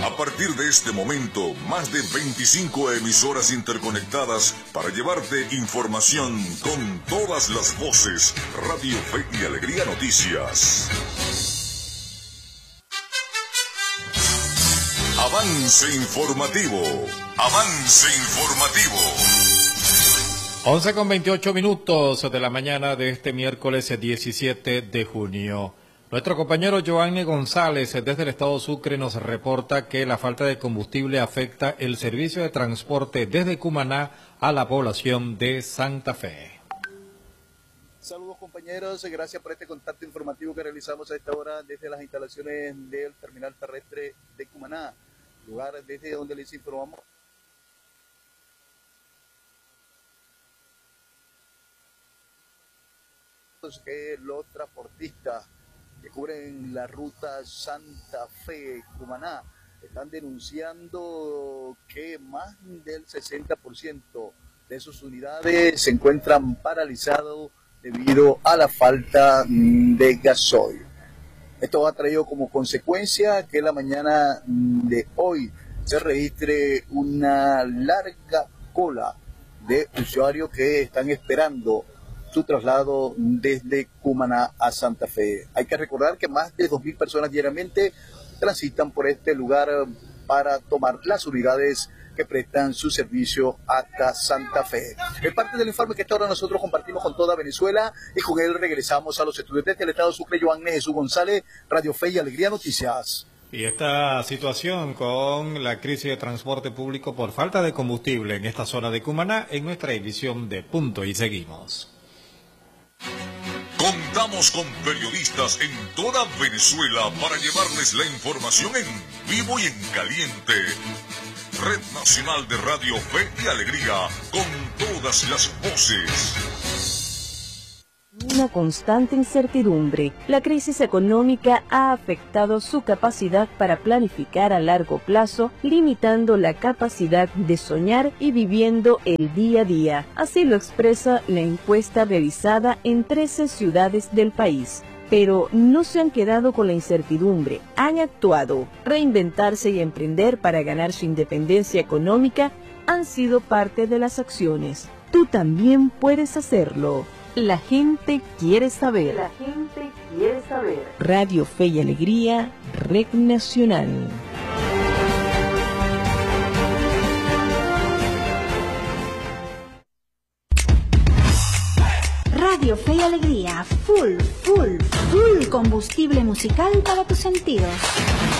A partir de este momento, más de 25 emisoras interconectadas para llevarte información con todas las voces. Radio Fe y Alegría Noticias. Avance informativo. Avance informativo. 11:28 de la mañana de este miércoles 17 de junio. Nuestro compañero Joanny González desde el estado Sucre nos reporta que la falta de combustible afecta el servicio de transporte desde Cumaná a la población de Santa Fe. Saludos compañeros, gracias por este contacto informativo que realizamos a esta hora desde las instalaciones del terminal terrestre de Cumaná, lugar desde donde les informamos que los transportistas que cubren la ruta Santa Fe-Cumaná están denunciando que más del 60% de sus unidades se encuentran paralizados debido a la falta de gasoil. Esto ha traído como consecuencia que la mañana de hoy se registre una larga cola de usuarios que están esperando su traslado desde Cumaná a Santa Fe. Hay que recordar que más de 2.000 personas diariamente transitan por este lugar para tomar las unidades que prestan su servicio hasta Santa Fe. Es parte del informe que esta hora nosotros compartimos con toda Venezuela y con él regresamos a los estudios del estado Sucre. Joanny Jesús González, Radio Fe y Alegría Noticias. Y esta situación con la crisis de transporte público por falta de combustible en esta zona de Cumaná en nuestra edición de Punto y Seguimos. Contamos con periodistas en toda Venezuela para llevarles la información en vivo y en caliente. Red Nacional de Radio Fe y Alegría, con todas las voces. Una constante incertidumbre. La crisis económica ha afectado su capacidad para planificar a largo plazo, limitando la capacidad de soñar y viviendo el día a día. Así lo expresa la encuesta realizada en 13 ciudades del país. Pero no se han quedado con la incertidumbre, han actuado. Reinventarse y emprender para ganar su independencia económica han sido parte de las acciones. Tú también puedes hacerlo. La gente quiere saber. La gente quiere saber. Radio Fe y Alegría, Red Nacional. Radio Fe y Alegría, full combustible musical para tus sentidos.